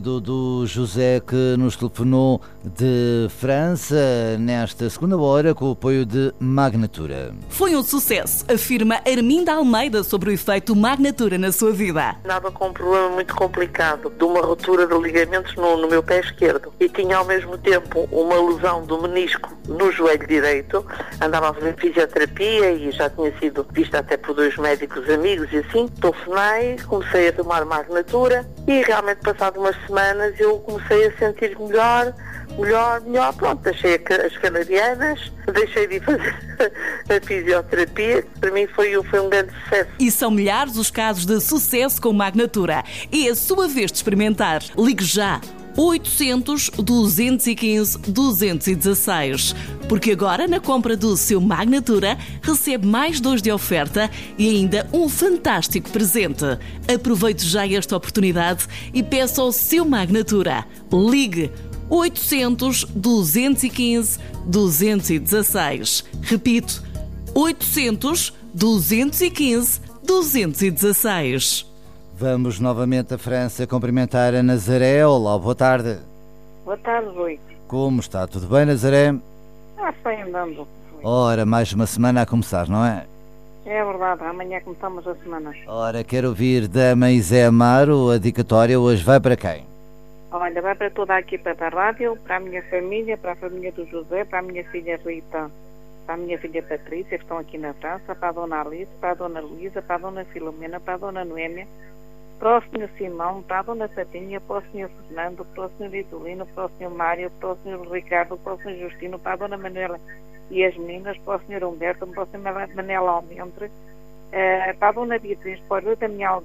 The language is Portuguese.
Do José, que nos telefonou de França nesta segunda hora com o apoio de Magnatura. Foi um sucesso, afirma Arminda Almeida sobre o efeito Magnatura na sua vida. Andava com um problema muito complicado de uma ruptura de ligamentos no meu pé esquerdo e tinha ao mesmo tempo uma lesão do menisco no joelho direito. Andava a fazer fisioterapia e já tinha sido vista até por 2 médicos amigos e assim. Telefonei, comecei a tomar Magnatura e realmente passado umas semanas eu comecei a sentir melhor. Pronto, deixei as canarianas, deixei de fazer a fisioterapia. Para mim foi um grande sucesso. E são milhares os casos de sucesso com Magnatura. É a sua vez de experimentar. Ligue já 800-215-216. Porque agora, na compra do seu Magnatura, recebe mais 2 de oferta e ainda um fantástico presente. Aproveite já esta oportunidade e peça o seu Magnatura. Ligue 800-215-216. Repito, 800-215-216. Vamos novamente à França cumprimentar a Nazaré. Olá, boa tarde. Boa tarde, Rui. Como está? Tudo bem, Nazaré? Foi andando. Ora, mais uma semana a começar, não é? É verdade, amanhã começamos a semana. Ora, quero ouvir da mãe Zé Amaro. A dedicatória hoje vai para quem? Olha, vai para toda a equipa da rádio, para a minha família, para a família do José, para a minha filha Rita, para a minha filha Patrícia, que estão aqui na França, para a dona Alice, para a dona Luísa, para a dona Filomena, para a dona Noémia, para o senhor Simão, para a dona Patinha, para o senhor Fernando, para o senhor Vitolino, para o senhor Mário, para o senhor Ricardo, para o senhor Justino, para a dona Manuela e as meninas, para o senhor Humberto, para o senhor Manela Almentre, para a dona Beatriz, para a Ruta Minha